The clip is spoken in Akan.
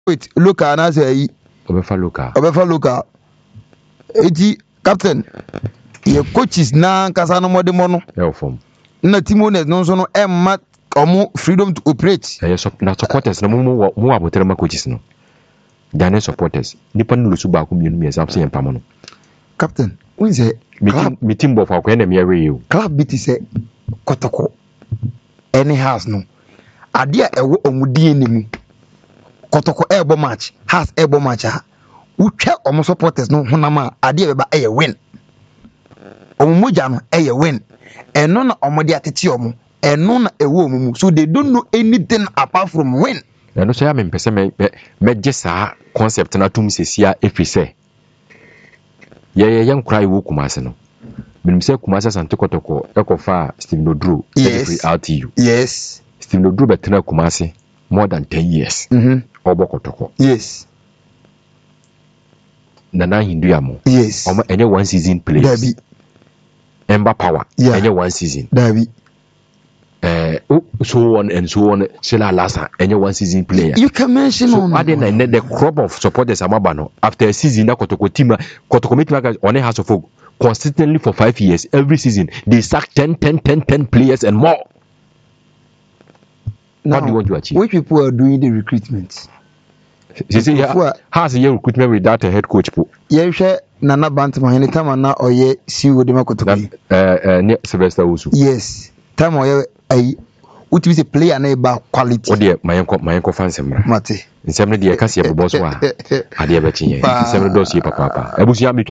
wait, look at us. Obefa local. Eti captain. Your coaches na kasa no mode mono. Form. Na team owners no so no emma omo freedom to operate. Na supporters no mo abotere ma coaches no. Dane supporters. Nipa no lusu ba ko mienu mi exam say empam no. Captain, when say meeting bof akwa na me awe you. Club bit say Kotoko. Any house no. Ade a ewo omudi enimu. Kotoko ebo match, has ebo match ha. Utwa omo supporters no honama ade beba eye win. Omo moja no eye win. Eno na omo de atete omo. Eno na ewo omo. So they don't know anything apart from win. Eno so ya me pese me gesa concept na tum sesia efise. Ye nkura ewo Kumase no. Menim say Kumase Sante Kotoko ekofa Stephen Oduro every RTU. Yes. Stephen Oduro betena Kumase more than 10 years. Obo Kotoko. Yes. Nana Hinduyamo. Yes. Omo enye one season players. Dabi. Emba Power. Yeah. Enye one season. Dabi. So on and so on. Sheila Lassa enye one season player. You can mention so on. The crop of supporters amabano after a season na Kotoko team on a house of folk consistently for 5 years every season they sack 10 players and more. Now, what do you want to achieve? Which people are doing the recruitment? How's the recruitment without a head coach? Yeah, share Nana Bantama anytime na or ye see what the Kotoko. Sylvester Usu. Yes. Time or ye what is a player neighbor quality. Oh dear, my uncle fancy Mate. In 7 years, I can't see a boss. I dear Betty. 7 doors, papa. I was young.